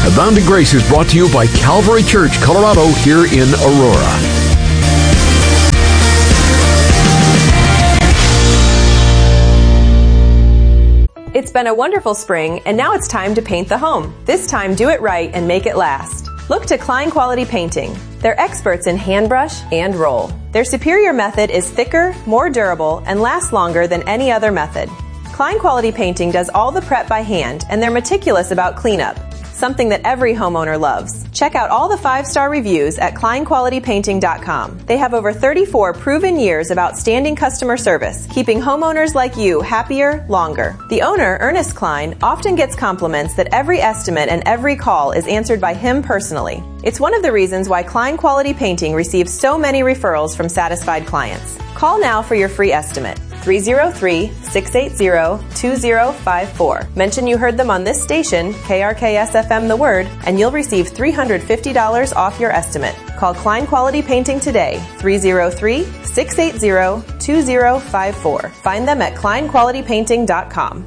Abounding Grace is brought to you by Calvary Church, Colorado, here in Aurora. It's been a wonderful spring, and now it's time to paint the home. This time, do it right and make it last. Look to Klein Quality Painting. They're experts in hand brush and roll. Their superior method is thicker, more durable, and lasts longer than any other method. Klein Quality Painting does all the prep by hand, and they're meticulous about cleanup, something that every homeowner loves. Check out all the 5-star reviews at kleinqualitypainting.com. They have over 34 proven years of outstanding customer service, keeping homeowners like you happier longer. The owner, Ernest Klein, often gets compliments that every estimate and every call is answered by him personally. It's one of the reasons why Klein Quality Painting receives so many referrals from satisfied clients. Call now for your free estimate. 303-680-2054. Mention you heard them on this station, KRKS-FM The Word, and you'll receive $350 off your estimate. Call Klein Quality Painting today, 303-680-2054. Find them at kleinqualitypainting.com.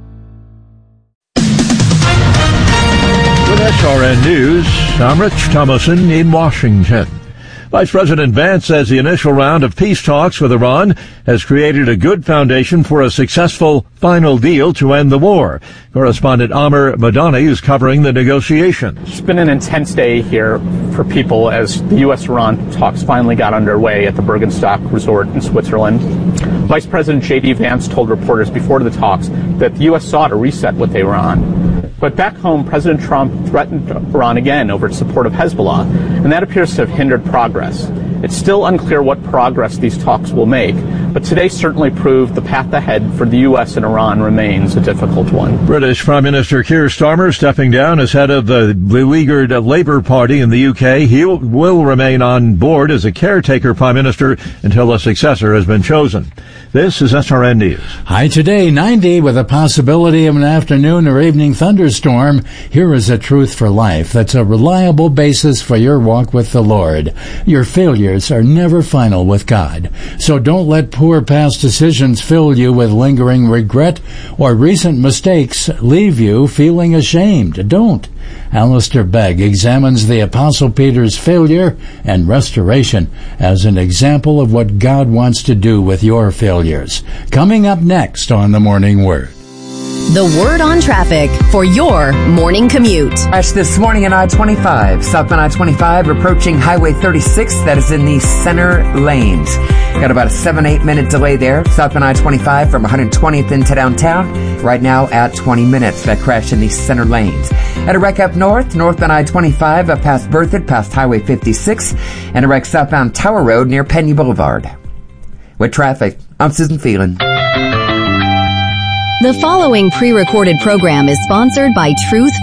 With SRN News, I'm Rich Thomason in Washington. Vice President Vance says the initial round of peace talks with Iran has created a good foundation for a successful final deal to end the war. Correspondent Amr Madani is covering the negotiations. It's been an intense day here for people as the U.S.-Iran talks finally got underway at the Bergenstock Resort in Switzerland. Vice President J.D. Vance told reporters before the talks that the U.S. sought a reset with Iran. But back home, President Trump threatened Iran again over its support of Hezbollah, and that appears to have hindered progress. It's still unclear what progress these talks will make, but today certainly proved the path ahead for the U.S. and Iran remains a difficult one. British Prime Minister Keir Starmer stepping down as head of the beleaguered Labour Party in the UK. He will remain on board as a caretaker Prime Minister until a successor has been chosen. This is SRN News. High today, 90 with a possibility of an afternoon or evening thunderstorm. Here is a truth for life that's a reliable basis for your walk with the Lord. Your failures are never final with God. So don't let poor past decisions fill you with lingering regret or recent mistakes leave you feeling ashamed. Don't. Alistair Begg examines the Apostle Peter's failure and restoration as an example of what God wants to do with your failures. Coming up next on The Morning Word. The Word on Traffic for your morning commute. Crash this morning on I-25. Southbound I-25 approaching Highway 36. That is in the center lanes. Got about a 7-8 minute delay there. Southbound I-25 from 120th into downtown. Right now at 20 minutes. That crash in the center lanes. At a wreck up northbound I-25 up past Berthoud, past Highway 56. And a wreck southbound Tower Road near Penny Boulevard. With traffic, I'm Susan Phelan. The following pre-recorded program is sponsored by Truth